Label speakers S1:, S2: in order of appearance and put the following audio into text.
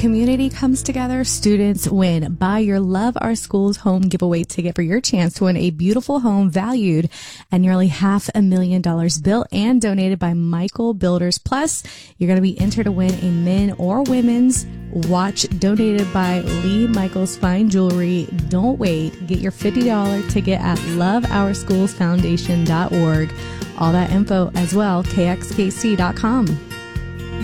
S1: community comes together, students win. Buy your Love Our Schools home giveaway ticket for your chance to win a beautiful home valued at nearly $500,000 built and donated by Michael Builders. Plus, you're going to be entered to win a men or women's watch donated by Lee Michaels Fine Jewelry. Don't wait. Get your $50 ticket at loveourschoolsfoundation.org. All that info as well, kxkc.com.